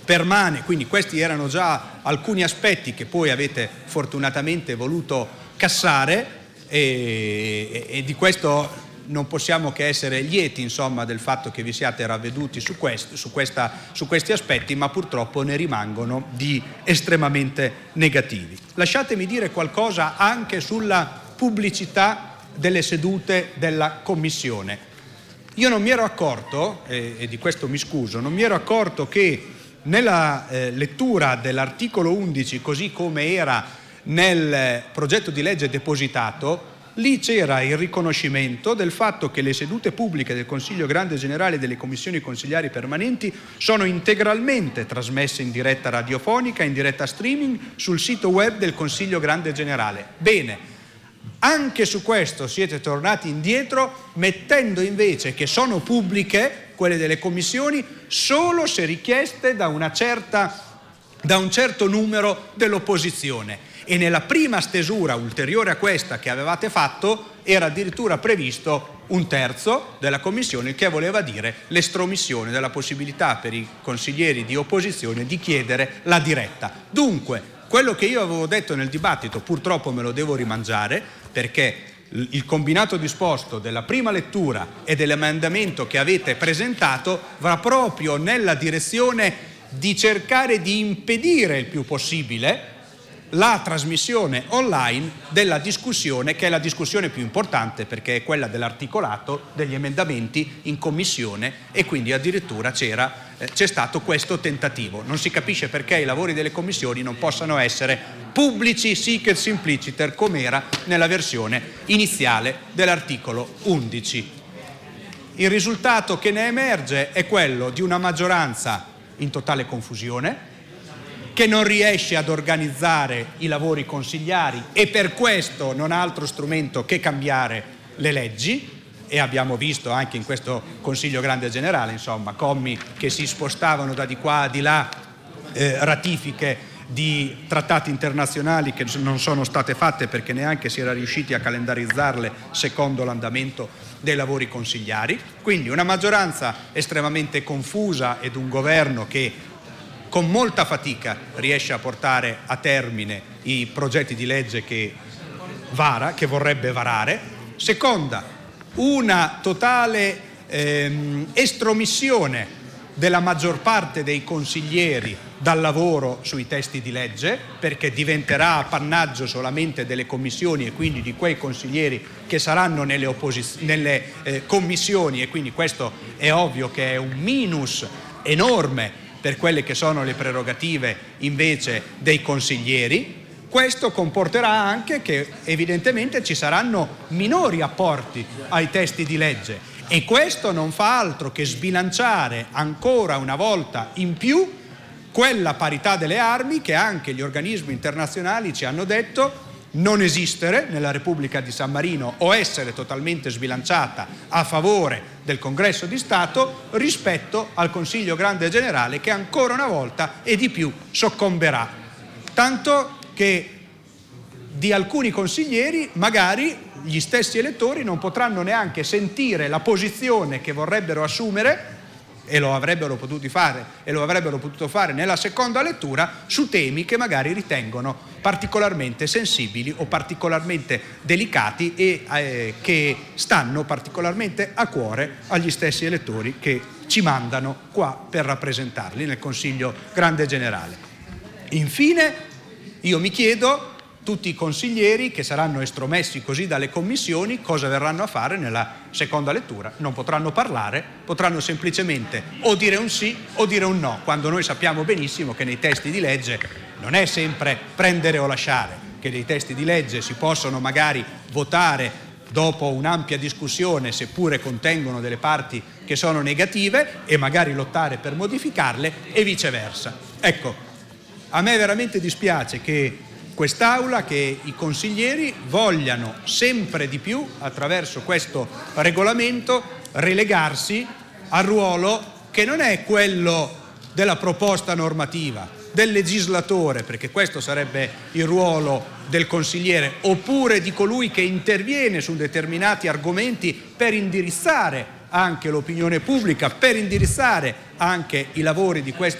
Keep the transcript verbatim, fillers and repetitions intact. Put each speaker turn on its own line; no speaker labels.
permane, quindi questi erano già alcuni aspetti che poi avete fortunatamente voluto cassare e, e, e di questo non possiamo che essere lieti, insomma, del fatto che vi siate ravveduti su, quest, su, questa, su questi aspetti, ma purtroppo ne rimangono di estremamente negativi. Lasciatemi dire qualcosa anche sulla pubblicità delle sedute della Commissione. Io non mi ero accorto, e, e di questo mi scuso, non mi ero accorto che nella eh, lettura dell'articolo undici, così come era nel progetto di legge depositato, lì c'era il riconoscimento del fatto che le sedute pubbliche del Consiglio Grande Generale e delle commissioni consigliari permanenti sono integralmente trasmesse in diretta radiofonica e in diretta streaming sul sito web del Consiglio Grande Generale. Bene, anche su questo siete tornati indietro, mettendo invece che sono pubbliche quelle delle commissioni solo se richieste da una certa, da un certo numero dell'opposizione. E nella prima stesura ulteriore a questa che avevate fatto era addirittura previsto un terzo della commissione, il che voleva dire l'estromissione della possibilità per i consiglieri di opposizione di chiedere la diretta. Dunque, quello che io avevo detto nel dibattito purtroppo me lo devo rimangiare, perché il combinato disposto della prima lettura e dell'emendamento che avete presentato va proprio nella direzione di cercare di impedire il più possibile la trasmissione online della discussione, che è la discussione più importante perché è quella dell'articolato, degli emendamenti in commissione, e quindi addirittura c'era, eh, c'è stato questo tentativo. Non si capisce perché i lavori delle commissioni non possano essere pubblici sic et simpliciter come era nella versione iniziale dell'articolo undici. Il risultato che ne emerge è quello di una maggioranza in totale confusione, che non riesce ad organizzare i lavori consigliari e per questo non ha altro strumento che cambiare le leggi, e abbiamo visto anche in questo Consiglio Grande Generale, insomma, commi che si spostavano da di qua a di là, eh, ratifiche di trattati internazionali che non sono state fatte perché neanche si era riusciti a calendarizzarle secondo l'andamento dei lavori consigliari. Quindi una maggioranza estremamente confusa ed un governo che con molta fatica riesce a portare a termine i progetti di legge che vara, che vorrebbe varare. Seconda, una totale ehm, estromissione della maggior parte dei consiglieri dal lavoro sui testi di legge, perché diventerà appannaggio solamente delle commissioni e quindi di quei consiglieri che saranno nelle, opposi- nelle eh, commissioni, e quindi questo è ovvio che è un minus enorme per quelle che sono le prerogative invece dei consiglieri. Questo comporterà anche che evidentemente ci saranno minori apporti ai testi di legge, e questo non fa altro che sbilanciare ancora una volta in più quella parità delle armi che anche gli organismi internazionali ci hanno detto non esistere nella Repubblica di San Marino o essere totalmente sbilanciata a favore del Congresso di Stato rispetto al Consiglio Grande Generale, che ancora una volta e di più soccomberà. Tanto che di alcuni consiglieri magari gli stessi elettori non potranno neanche sentire la posizione che vorrebbero assumere, e lo avrebbero potuto fare e lo avrebbero potuto fare nella seconda lettura, su temi che magari ritengono particolarmente sensibili o particolarmente delicati e eh, che stanno particolarmente a cuore agli stessi elettori che ci mandano qua per rappresentarli nel Consiglio Grande Generale. Infine, io mi chiedo, tutti i consiglieri che saranno estromessi così dalle commissioni cosa verranno a fare nella seconda lettura? Non potranno parlare, potranno semplicemente o dire un sì o dire un no, quando noi sappiamo benissimo che nei testi di legge non è sempre prendere o lasciare, che dei testi di legge si possono magari votare dopo un'ampia discussione, seppure contengono delle parti che sono negative, e magari lottare per modificarle e viceversa. Ecco, a me veramente dispiace che quest'Aula, che i consiglieri vogliano sempre di più, attraverso questo regolamento, relegarsi al ruolo che non è quello della proposta normativa, del legislatore, perché questo sarebbe il ruolo del consigliere, oppure di colui che interviene su determinati argomenti per indirizzare anche l'opinione pubblica, per indirizzare anche i lavori di questo